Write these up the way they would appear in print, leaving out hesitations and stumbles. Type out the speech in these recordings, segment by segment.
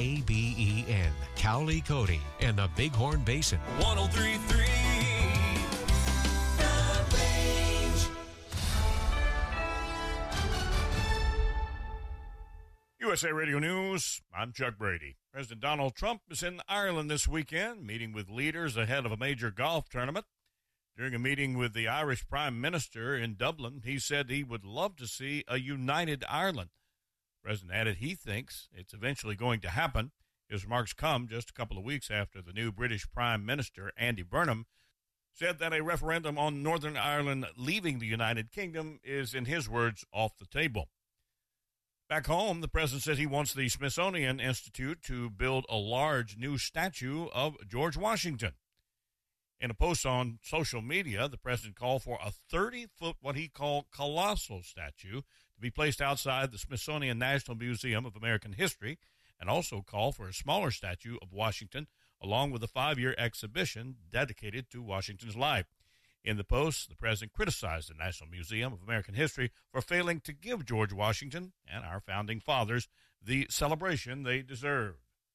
KBEN, Cowley Cody, and the Bighorn Basin. 103.3 The Range. USA Radio News, I'm Chuck Brady. President Donald Trump is in Ireland this weekend, meeting with leaders ahead of a major golf tournament. During a meeting with the Irish Prime Minister in Dublin, he said he would love to see a united Ireland. The president added he thinks it's eventually going to happen. His remarks come just a couple of weeks after the new British Prime Minister, Andy Burnham, said that a referendum on Northern Ireland leaving the United Kingdom is, in his words, off the table. Back home, the president said he wants the Smithsonian Institute to build a large new statue of George Washington. In a post on social media, the president called for a 30-foot, what he called colossal statue to be placed outside the Smithsonian National Museum of American History, and also called for a smaller statue of Washington, along with a 5-year exhibition dedicated to Washington's life. In the post, the president criticized the National Museum of American History for failing to give George Washington and our founding fathers the celebration they deserved.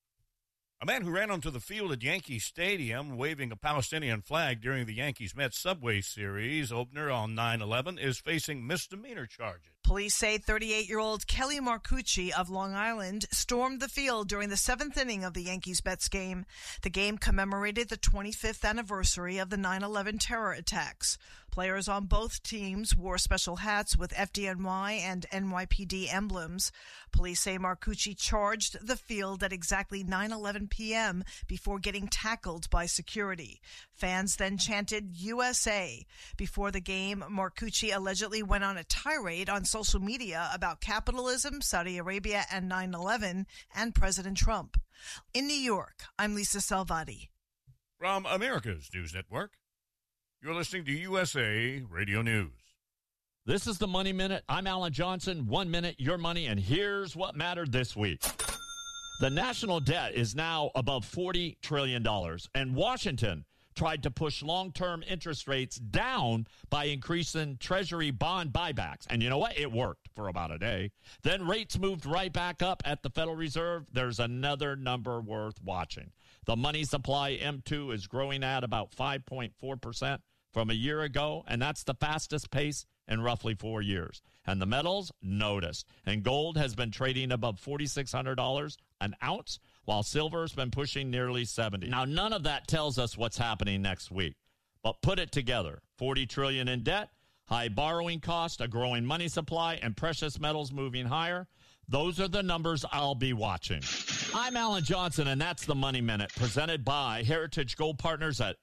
A man who ran onto the field at Yankee Stadium waving a Palestinian flag during the Yankees-Mets Subway Series opener on 9/11 is facing misdemeanor charges. Police say 38-year-old Kelly Marcucci of Long Island stormed the field during the 7th inning of the Yankees-Mets game. The game commemorated the 25th anniversary of the 9/11 terror attacks. Players on both teams wore special hats with FDNY and NYPD emblems. Police say Marcucci charged the field at exactly 9:11 p.m. before getting tackled by security. Fans then chanted USA. Before the game, Marcucci allegedly went on a tirade on social media about capitalism, Saudi Arabia, and 9/11, and President Trump. In New York, I'm Lisa Salvati. From America's News Network, you're listening to USA Radio News. This is the Money Minute. I'm Alan Johnson. 1 minute, your money, and here's what mattered this week. The national debt is now above $40 trillion, and Washington tried to push long-term interest rates down by increasing Treasury bond buybacks. And you know what? It worked for about a day. Then rates moved right back up at the Federal Reserve. There's another number worth watching. The money supply, M2, is growing at about 5.4% from a year ago, and that's the fastest pace in roughly 4 years. And the metals noticed. And gold has been trading above $4,600 an ounce, while silver has been pushing nearly $70. Now, none of that tells us what's happening next week. But put it together. $40 trillion in debt, high borrowing cost, a growing money supply, and precious metals moving higher. Those are the numbers I'll be watching. I'm Alan Johnson, and that's the Money Minute, presented by Heritage Gold Partners at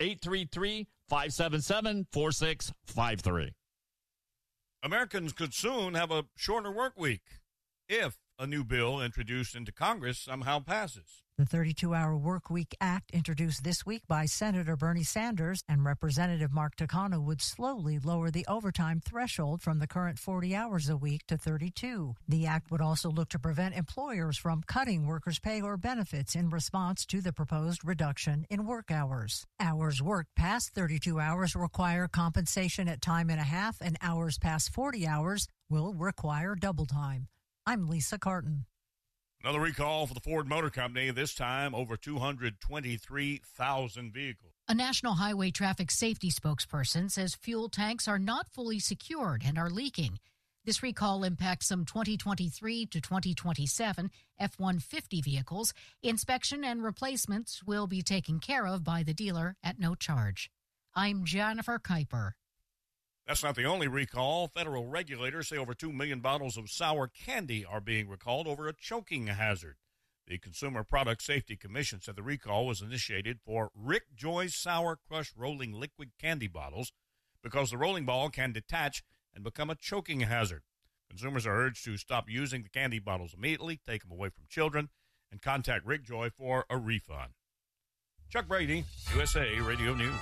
833-577-4653. Americans could soon have a shorter work week if a new bill introduced into Congress somehow passes. The 32-Hour Workweek Act, introduced this week by Senator Bernie Sanders and Representative Mark Takano, would slowly lower the overtime threshold from the current 40 hours a week to 32. The act would also look to prevent employers from cutting workers' pay or benefits in response to the proposed reduction in work hours. Hours worked past 32 hours require compensation at time and a half, and hours past 40 hours will require double time. I'm Lisa Carton. Another recall for the Ford Motor Company, this time over 223,000 vehicles. A National Highway Traffic Safety spokesperson says fuel tanks are not fully secured and are leaking. This recall impacts some 2023 to 2027 F-150 vehicles. Inspection and replacements will be taken care of by the dealer at no charge. I'm Jennifer Kuiper. That's not the only recall. Federal regulators say over 2 million bottles of sour candy are being recalled over a choking hazard. The Consumer Product Safety Commission said the recall was initiated for Rick Joy's Sour Crush rolling liquid candy bottles because the rolling ball can detach and become a choking hazard. Consumers are urged to stop using the candy bottles immediately, take them away from children, and contact Rick Joy for a refund. Chuck Brady, USA Radio News.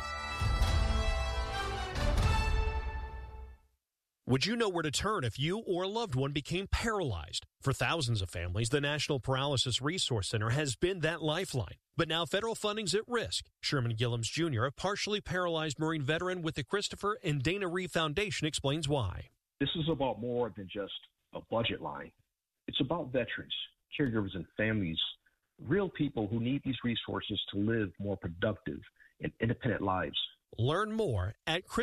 Would you know where to turn if you or a loved one became paralyzed? For thousands of families, the National Paralysis Resource Center has been that lifeline. But now federal funding's at risk. Sherman Gillums Jr., a partially paralyzed Marine veteran with the Christopher and Dana Reeve Foundation, explains why. This is about more than just a budget line. It's about veterans, caregivers, and families real people who need these resources to live more productive and independent lives. Learn more at